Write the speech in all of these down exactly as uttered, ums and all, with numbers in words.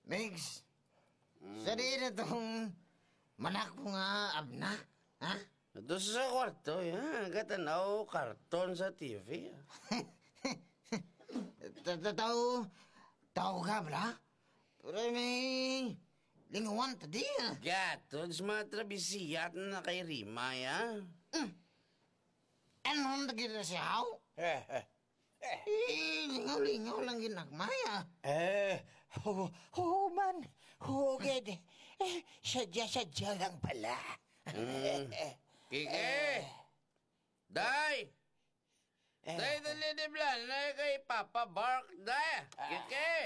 Migs, sa di na itong manak mo nga abnak, ha? Ito sa kwarto, yan. Katanaw, karton sa T V. Tao, tao ka, bra? Pero may lingawan tadi, ha? Gatod, sa mga trabisiyat na kay Rima, yan. Ano ang nagkita siya, how? Eh, eh. Eh, lingaw-lingaw lang ginagmaya. Eh, ho, ho man, hugid. Eh, sadya-sadya lang pala. Mm. Kike! Day! Day, dali di blan na kay Papa Bark, day! Kike!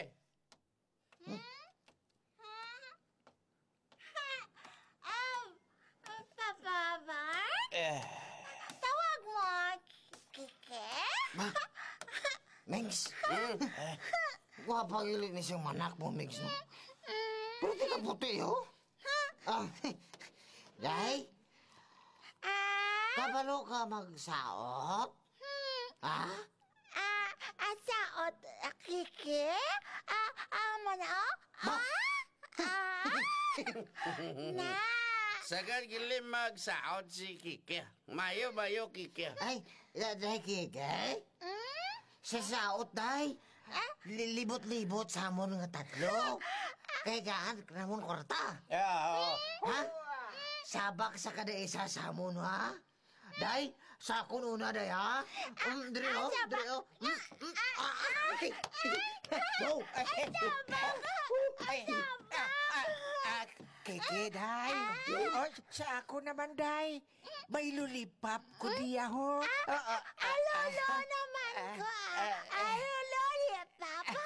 Um, Papa Bart? Eh, Tawag mo, Kike? Ma, Migs, wapagilit ni siyang manak mo, Migs, no? Pero di ka puti, oh. Ah, Day, Ah? kabalo ka magsaot? Ha? Ah, asaot, ah, Kike? Ah, ah, mana? Ma- Ah? Ah? Na? Sagad gili magsaot si Kike. Mayo, mayo, Kike. Ay, Day, kikay? Hmm? Sa saot, Day. Lilibot-libot sa amon nga tatlo. Kay gaan, kanamon kwarta. ah, oh. Ha? Sabak sa kada isa sa amon, ha? Day, sa akon una, Day, ha? Um, diri, oh, diri, oh. Mm, mm, ah, ah, ay, wow, ay, Ay, ah, ah, ah, kikiday. Oh, sa ako naman, day. May lulipap ko diya, ho. Ah, ah, Alolo naman ko. Alolo, papa.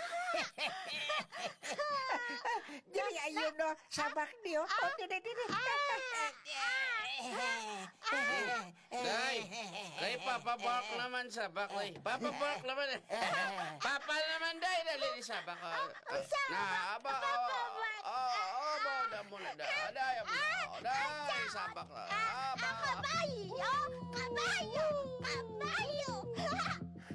Dili, ayun, no. Sabak niyo. Oh, dili, dili. Day! Kay Papa Bark naman sabak, oy. Papa Bark naman. Papa naman, day. Dali ni sabak. Na, aba, oh, oh, oh, oh, da mo na, da. Day, aba, oh, day, sabak na. Aba. Kabayo! Kabayo! Kabayo!